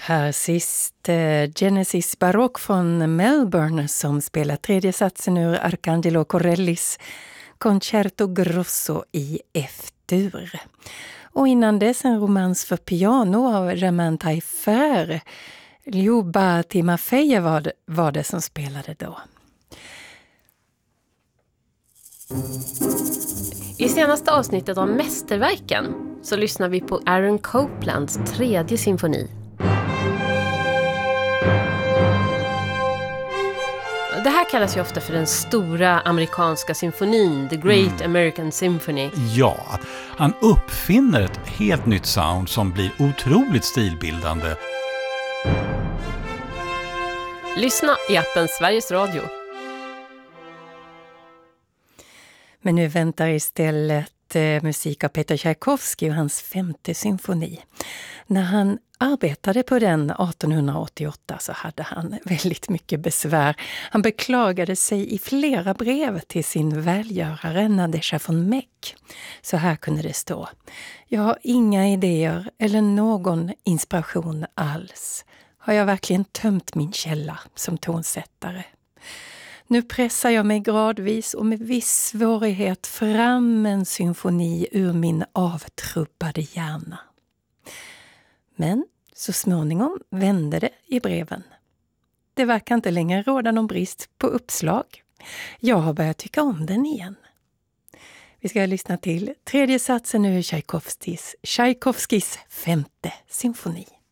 Här sist Genesis Baroque från Melbourne som spelar tredje satsen ur Arcangelo Corellis Concerto Grosso i F-dur. Och innan dess en romans för piano av Raman Taillefer. Ljuba Timofejev var det som spelade då. I senaste avsnittet av Mästerverken så lyssnar vi på Aaron Coplands tredje symfoni. Det här kallas ju ofta för den stora amerikanska symfonin, The Great American Symphony. Ja, han uppfinner ett helt nytt sound som blir otroligt stilbildande. Lyssna i appen Sveriges Radio. Men nu väntar istället musik av Peter Tchaikovsky och hans femte symfoni. När han arbetade på den 1888 så hade han väldigt mycket besvär. Han beklagade sig i flera brev till sin välgörare Nadezhda von Meck. Så här kunde det stå: jag har inga idéer eller någon inspiration alls. Har jag verkligen tömt min källa som tonsättare? Nu pressar jag mig gradvis och med viss svårighet fram en symfoni ur min avtrubbade hjärna. Men så småningom vände det i breven. Det verkar inte längre råda någon brist på uppslag. Jag har börjat tycka om den igen. Vi ska lyssna till tredje satsen ur Tchaikovskys femte symfoni.